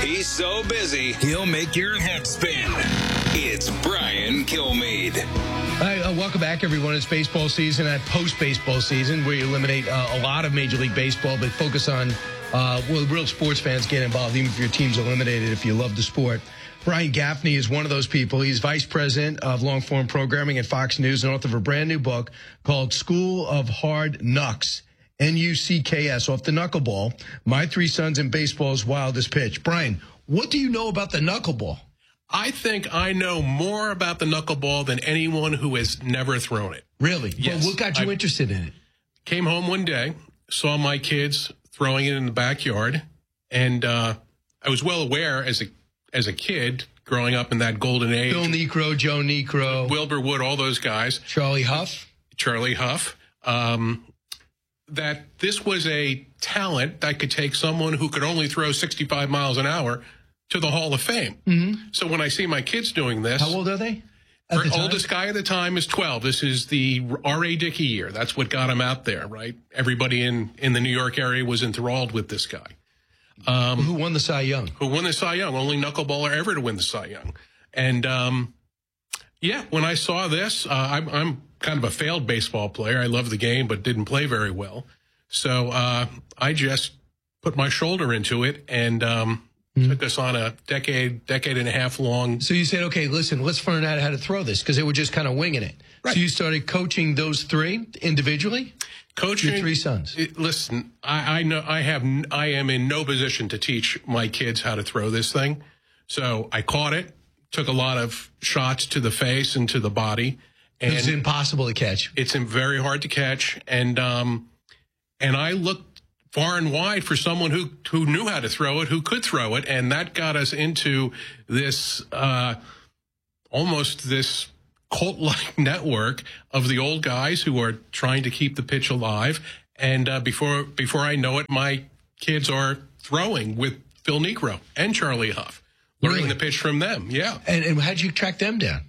He's so busy, he'll make your head spin. It's Brian Kilmeade. Hi, welcome back, everyone. It's baseball season and post-baseball season where you eliminate a lot of Major League Baseball, but focus on, real sports fans get involved, even if your team's eliminated, if you love the sport. Brian Gaffney is one of those people. He's vice president of long-form programming at Fox News and author of a brand new book called School of Hard Knucks, N-U-C-K-S, off the knuckleball, My Three Sons in Baseball's Wildest Pitch. Brian, what do you know about the knuckleball? I think I know more about the knuckleball than anyone who has never thrown it. Really? Yes. Well, what got you interested in it? Came home one day, saw my kids throwing it in the backyard, and I was well aware as a kid growing up in that golden age. Bill Niekro, Joe Niekro. Wilbur Wood, all those guys. Charlie Huff. That this was a talent that could take someone who could only throw 65 miles an hour to the Hall of Fame. Mm-hmm. So when I see my kids doing this. How old are they? Our oldest guy at the time is 12. This is the R.A. Dickey year. That's what got him out there, right? Everybody in the New York area was enthralled with this guy. Who won the Cy Young? Only knuckleballer ever to win the Cy Young. And, when I saw this, I'm kind of a failed baseball player. I love the game, but didn't play very well. So I just put my shoulder into it and took us on a decade and a half long. So you said, okay, listen, let's find out how to throw this, because they were just kind of winging it. Right. So you started coaching those three individually? Coaching your three sons. Listen, I am in no position to teach my kids how to throw this thing. So I caught it, took a lot of shots to the face and to the body. And it's impossible to catch. It's very hard to catch. And I looked far and wide for someone who knew how to throw it, who could throw it. And that got us into this, almost this cult-like network of the old guys who are trying to keep the pitch alive. And before I know it, my kids are throwing with Phil Niekro and Charlie Huff, learning the pitch from them. Yeah. And how'd you track them down?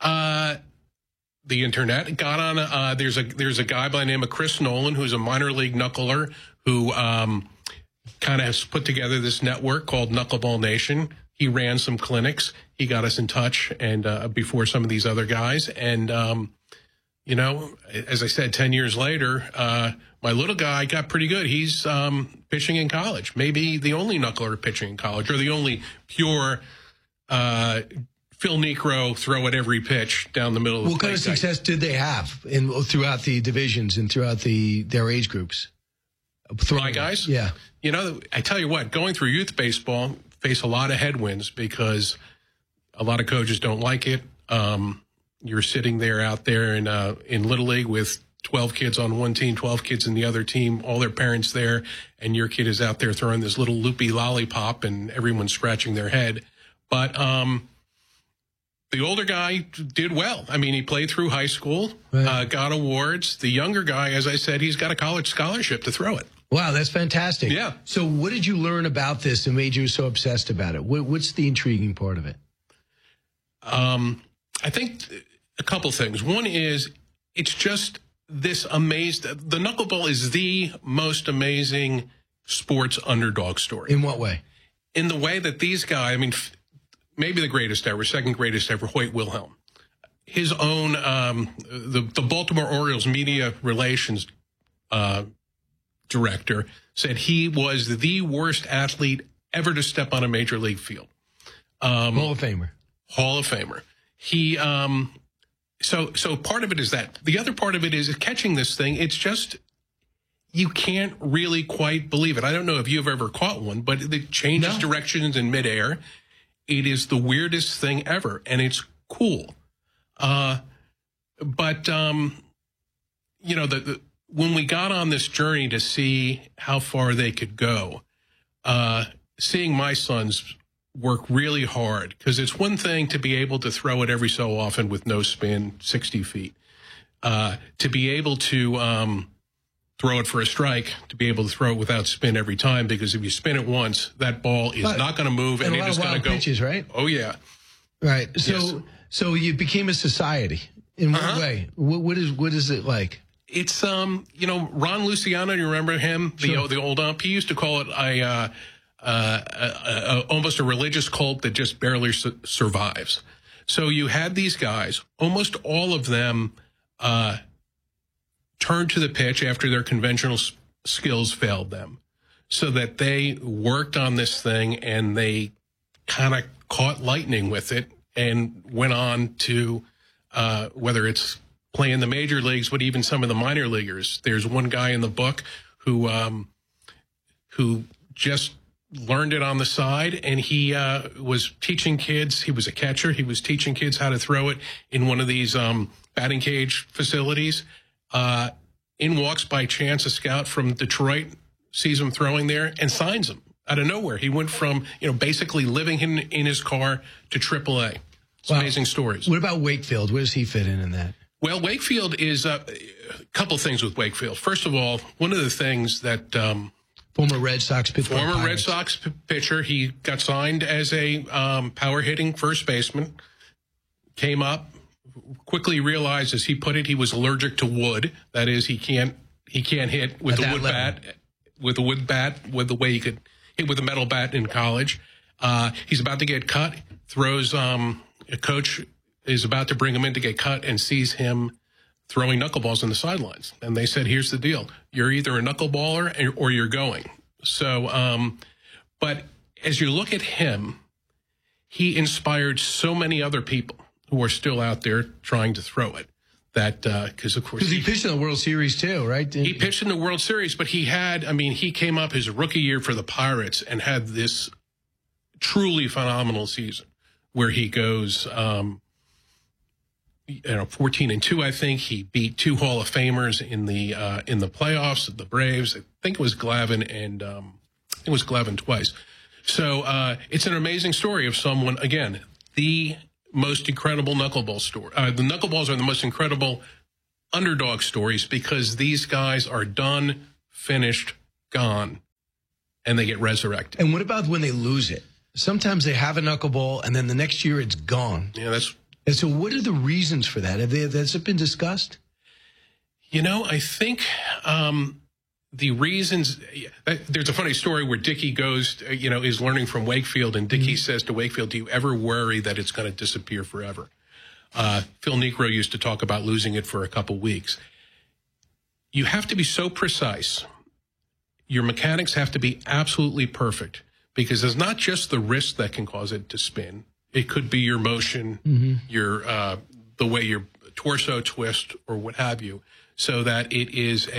The internet got on. There's a guy by the name of Chris Nolan, who's a minor league knuckler who kind of has put together this network called Knuckleball Nation. He ran some clinics. He got us in touch and before some of these other guys. And, as I said, 10 years later, my little guy got pretty good. He's pitching in college, maybe the only knuckler pitching in college, or the only pure Phil Niekro throw at every pitch down the middle of the What kind of success did they have throughout the divisions and throughout their age groups? My guys? Yeah. I tell you what, going through youth baseball, face a lot of headwinds because a lot of coaches don't like it. You're sitting there out there in Little League with 12 kids on one team, 12 kids in the other team, all their parents there, and your kid is out there throwing this little loopy lollipop and everyone's scratching their head. But the older guy did well. I mean, he played through high school, got awards. The younger guy, as I said, he's got a college scholarship to throw it. Wow, that's fantastic. Yeah. So what did you learn about this that made you so obsessed about it? What's the intriguing part of it? I think a couple things. One is it's just this amazing. The knuckleball is the most amazing sports underdog story. In what way? In the way that these guys, I mean, maybe the greatest ever, second greatest ever, Hoyt Wilhelm. His own, the Baltimore Orioles media relations director said he was the worst athlete ever to step on a major league field. Hall of Famer. Hall of Famer. He, so part of it is that. The other part of it is catching this thing. It's just, you can't really quite believe it. I don't know if you've ever caught one, but it changes directions in midair. It is the weirdest thing ever, and it's cool. When we got on this journey to see how far they could go, seeing my sons work really hard, because it's one thing to be able to throw it every so often with no spin, 60 feet, to be able to throw it for a strike, to be able to throw it without spin every time, because if you spin it once, that ball is not going to move, and it is going to go. Pitches, right? Oh yeah, right. So you became a society. In what way? What is it like? It's Ron Luciano. You remember him? Sure. The old ump. He used to call it almost a religious cult that just barely survives. So you had these guys, almost all of them turned to the pitch after their conventional skills failed them, so that they worked on this thing and they kind of caught lightning with it and went on to whether it's play in the major leagues, but even some of the minor leaguers. There's one guy in the book who just learned it on the side, and he was teaching kids. He was a catcher. He was teaching kids how to throw it in one of these batting cage facilities. In walks by chance a scout from Detroit, sees him throwing there, and signs him out of nowhere. He went from basically living in his car to AAA. It's amazing stories. What about Wakefield? Where does he fit in that? Well, Wakefield is a couple things with Wakefield. First of all, one of the things that former Red Sox pitcher. Red Sox pitcher. He got signed as a power hitting first baseman. Came up, quickly realized, as he put it, he was allergic to wood. That is, he can't hit with a wood bat. With a wood bat, with the way he could hit with a metal bat in college. He's about to get cut. Throws a coach is about to bring him in to get cut and sees him throwing knuckleballs on the sidelines. And they said, here's the deal. You're either a knuckleballer or you're going. So, but as you look at him, he inspired so many other people who are still out there trying to throw it. That, because of course. Because he pitched in the World Series too, right? He pitched in the World Series, but he came up his rookie year for the Pirates and had this truly phenomenal season where he goes, 14-2, I think. He beat two Hall of Famers in the playoffs, the Braves. I think it was Glavine and it was Glavine twice. So it's an amazing story of someone, again, the most incredible knuckleball story. The knuckleballs are the most incredible underdog stories because these guys are done, finished, gone, and they get resurrected. And what about when they lose it? Sometimes they have a knuckleball, and then the next year it's gone. Yeah, that's. And so what are the reasons for that? Has it been discussed? I think the reasons, there's a funny story where Dickie goes, is learning from Wakefield, and Dickie says to Wakefield, do you ever worry that it's going to disappear forever? Phil Niekro used to talk about losing it for a couple weeks. You have to be so precise. Your mechanics have to be absolutely perfect because it's not just the wrist that can cause it to spin. It could be your motion, your the way your torso twists or what have you, so that it is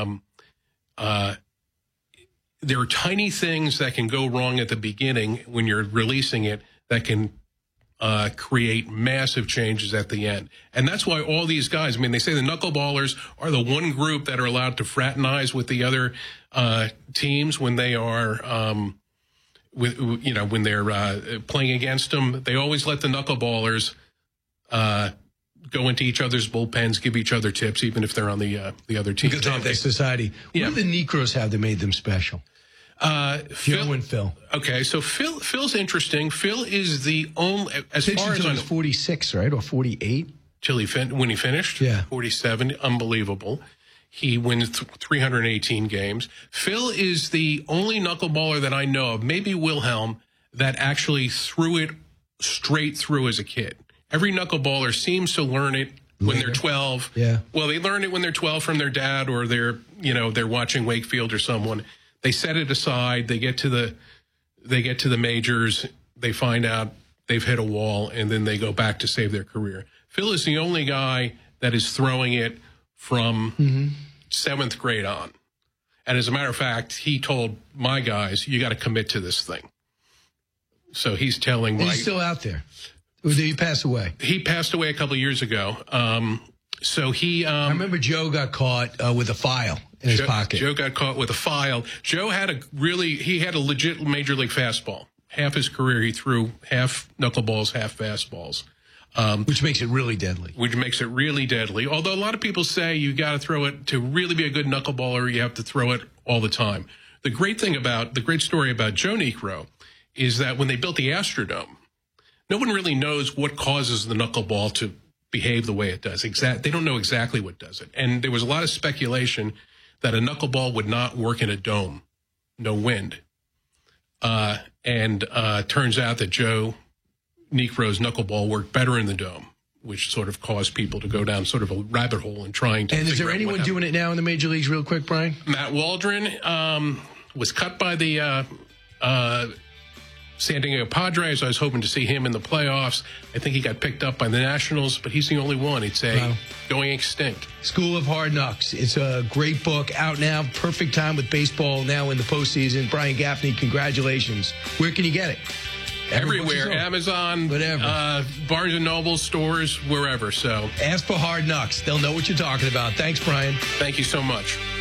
there are tiny things that can go wrong at the beginning when you're releasing it that can create massive changes at the end. And that's why all these guys, they say the knuckleballers are the one group that are allowed to fraternize with the other teams when they are when they're playing against them. They always let the knuckleballers go into each other's bullpens, give each other tips, even if they're on the other team. Because of their society. What do the Niekros have that made them special? Joe and Phil. Okay, so Phil's interesting. Phil is the only, as far as I know, 46, right, or 48 when he finished. Yeah, 47, unbelievable. He wins 318 games. Phil is the only knuckleballer that I know of, maybe Wilhelm, that actually threw it straight through as a kid. Every knuckleballer seems to learn it when they're 12. Yeah. Well, they learn it when they're 12 from their dad, or they're watching Wakefield or someone. They set it aside. They get to the majors. They find out they've hit a wall, and then they go back to save their career. Phil is the only guy that is throwing it from seventh grade on. And as a matter of fact, he told my guys, you got to commit to this thing. So he's telling He's still out there. Or did he pass away? He passed away a couple of years ago. So he... I remember Joe got caught with a file in his pocket. Joe got caught with a file. Joe had he had a legit major league fastball. Half his career, he threw half knuckleballs, half fastballs. Which makes it really deadly. Although a lot of people say you got to throw it to really be a good knuckleballer. You have to throw it all the time. The great story about Joe Niekro is that when they built the Astrodome, no one really knows what causes the knuckleball to behave the way it does. They don't know exactly what does it. And there was a lot of speculation that a knuckleball would not work in a dome, no wind. and turns out that Joe Niekro's knuckleball worked better in the dome, which sort of caused people to go down sort of a rabbit hole in trying to. And is there anyone doing it now in the major leagues, real quick, Brian? Matt Waldron was cut by the San Diego Padres. I was hoping to see him in the playoffs. I think he got picked up by the Nationals, but he's the only one. It's going extinct. School of Hard Knocks. It's a great book out now. Perfect time with baseball now in the postseason. Brian Gaffney, congratulations. Where can you get it? Everywhere, Amazon, whatever, Barnes and Noble stores, wherever. So ask for Hard Knocks. They'll know what you're talking about. Thanks, Brian. Thank you so much.